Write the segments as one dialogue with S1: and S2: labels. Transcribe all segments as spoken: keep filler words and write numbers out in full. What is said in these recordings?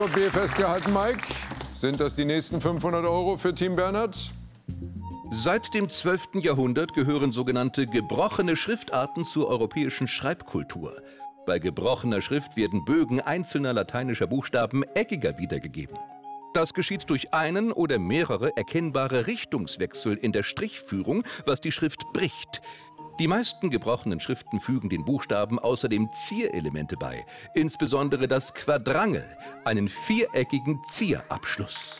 S1: B festgehalten, Mike. Sind das die nächsten fünfhundert Euro für Team Bernhard?
S2: Seit dem zwölften Jahrhundert gehören sogenannte gebrochene Schriftarten zur europäischen Schreibkultur. Bei gebrochener Schrift werden Bögen einzelner lateinischer Buchstaben eckiger wiedergegeben. Das geschieht durch einen oder mehrere erkennbare Richtungswechsel in der Strichführung, was die Schrift bricht. Die meisten gebrochenen Schriften fügen den Buchstaben außerdem Zierelemente bei, insbesondere das Quadrangel, einen viereckigen Zierabschluss.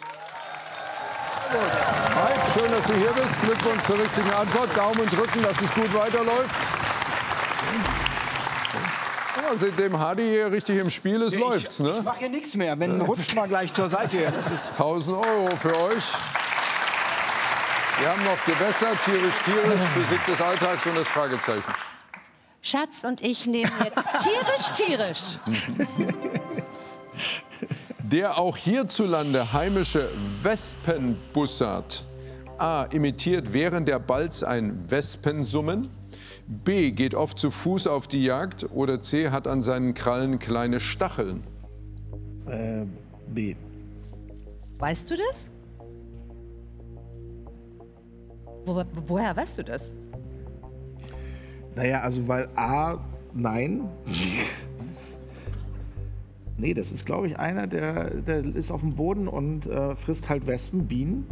S1: Mike, schön, dass du hier bist. Glückwunsch zur richtigen Antwort. Daumen drücken, dass es gut weiterläuft. Ja, seitdem Hardy hier richtig im Spiel ist,
S3: ich,
S1: läuft's, ne?
S3: Ich mache hier nichts mehr. Wenn rutscht mal gleich zur Seite. Das ist
S1: tausend Euro für euch. Wir haben noch Gewässer, tierisch, tierisch, Physik des Alltags und das Fragezeichen.
S4: Schatz und ich nehmen jetzt tierisch, tierisch.
S1: Der auch hierzulande heimische Wespenbussard A. imitiert während der Balz ein Wespensummen, B. geht oft zu Fuß auf die Jagd oder C. hat an seinen Krallen kleine Stacheln.
S5: Äh, B.
S4: Weißt du das? Wo, woher weißt du das?
S5: Naja, also weil A, nein. Nee, das ist, glaube ich, einer, der, der ist auf dem Boden und äh, frisst halt Wespen, Bienen.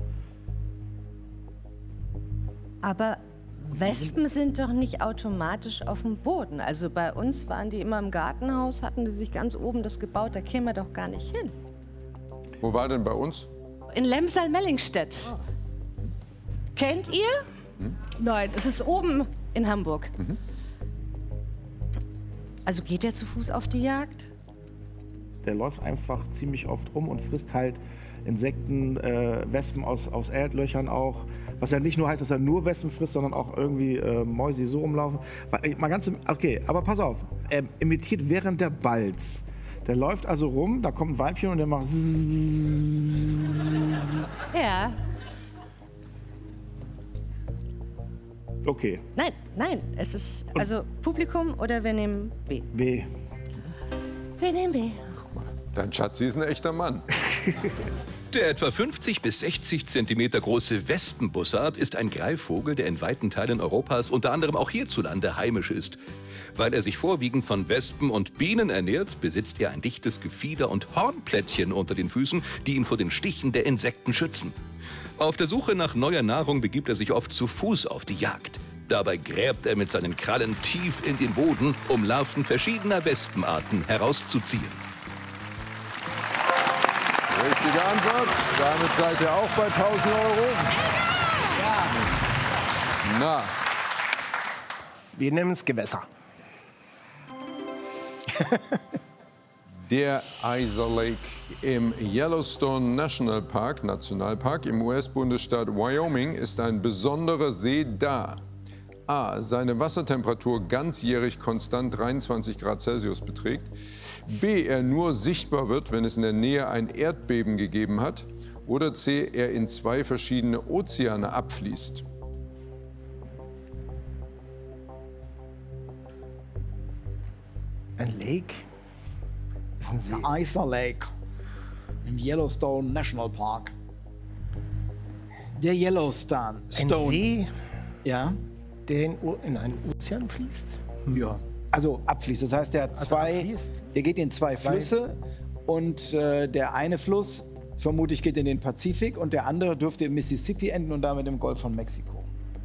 S4: Aber Wespen sind doch nicht automatisch auf dem Boden. Also bei uns waren die immer im Gartenhaus, hatten die sich ganz oben das gebaut, da kämen wir doch gar nicht hin.
S1: Wo war denn bei uns?
S4: In Lemsal-Mellingstedt. Kennt ihr? Hm? Nein, es ist oben in Hamburg. Mhm. Also geht der zu Fuß auf die Jagd?
S5: Der läuft einfach ziemlich oft rum und frisst halt Insekten, äh, Wespen aus, aus Erdlöchern auch. Was ja nicht nur heißt, dass er nur Wespen frisst, sondern auch irgendwie äh, Mäuse, die so rumlaufen. Mal ganz im, okay, aber pass auf. Er imitiert während der Balz. Der läuft also rum, da kommt ein Weibchen und der macht...
S4: Ja.
S5: Okay.
S4: Nein, nein, es ist also Publikum oder wir nehmen B.
S5: B.
S4: Wir nehmen B.
S1: Dein Schatzi ist ein echter Mann.
S2: Der etwa fünfzig bis sechzig Zentimeter große Wespenbussard ist ein Greifvogel, der in weiten Teilen Europas, unter anderem auch hierzulande, heimisch ist. Weil er sich vorwiegend von Wespen und Bienen ernährt, besitzt er ein dichtes Gefieder und Hornplättchen unter den Füßen, die ihn vor den Stichen der Insekten schützen. Auf der Suche nach neuer Nahrung begibt er sich oft zu Fuß auf die Jagd. Dabei gräbt er mit seinen Krallen tief in den Boden, um Larven verschiedener Wespenarten herauszuziehen.
S1: Richtige Antwort. Damit seid ihr auch bei tausend Euro.
S3: ja.
S1: Na.
S5: Wir nehmen es Gewässer.
S1: Der Isa Lake im Yellowstone National Park, Nationalpark im U S-Bundesstaat Wyoming, ist ein besonderer See da. A. Seine Wassertemperatur ganzjährig konstant dreiundzwanzig Grad Celsius beträgt. B. Er nur sichtbar wird, wenn es in der Nähe ein Erdbeben gegeben hat. Oder C. Er in zwei verschiedene Ozeane abfließt.
S5: Ein Lake? Das ist ein See.
S3: Der Isa Lake im Yellowstone National Park. Der Yellowstone.
S5: Ein
S3: Stone.
S5: See,
S3: Ja.
S5: der in, in einen Ozean fließt?
S3: Ja. Also abfließt. Das heißt, der hat
S5: Also
S3: zwei,
S5: abfließt?
S3: der geht in zwei,
S5: Zwei.
S3: Flüsse und äh, der eine Fluss vermutlich geht in den Pazifik und der andere dürfte im Mississippi enden und damit im Golf von Mexiko.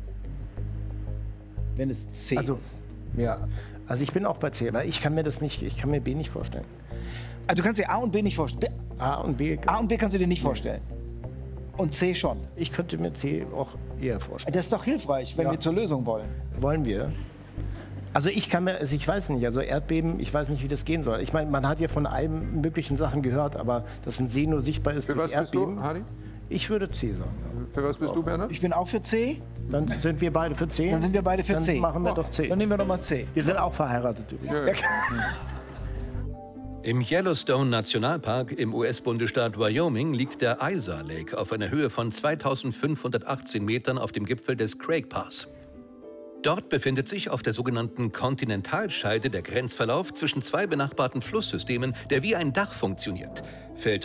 S3: Wenn es C
S5: Also,
S3: ist.
S5: ja. Also ich bin auch bei C, weil ich kann mir das nicht, ich kann mir B nicht vorstellen.
S3: Also du kannst dir A und B nicht vorstellen.
S5: A und B.
S3: A und B kannst du dir nicht vorstellen. Und C schon.
S5: Ich könnte mir C auch eher vorstellen.
S3: Das ist doch hilfreich, wenn
S5: Ja.
S3: wir zur Lösung wollen.
S5: Wollen wir? Also ich kann mir, also ich weiß nicht, also Erdbeben, ich weiß nicht, wie das gehen soll. Ich meine, man hat ja von allen möglichen Sachen gehört, aber dass ein See nur sichtbar ist
S1: Für
S5: durch
S1: was bist du,
S5: Erdbeben.
S1: Hardy?
S5: Ich würde C sagen.
S1: Für was bist du, Bernhard?
S3: Ich bin auch für C.
S5: Dann sind wir beide für C.
S3: Dann sind wir beide für
S5: Dann
S3: C.
S5: machen wir
S3: Oh,
S5: doch C.
S3: Dann nehmen wir doch mal C.
S5: Wir sind auch verheiratet übrigens.
S2: Im Yellowstone Nationalpark im U S-Bundesstaat Wyoming liegt der Isa Lake auf einer Höhe von zweitausendfünfhundertachtzehn Metern auf dem Gipfel des Craig Pass. Dort befindet sich auf der sogenannten Kontinentalscheide der Grenzverlauf zwischen zwei benachbarten Flusssystemen, der wie ein Dach funktioniert. Fällt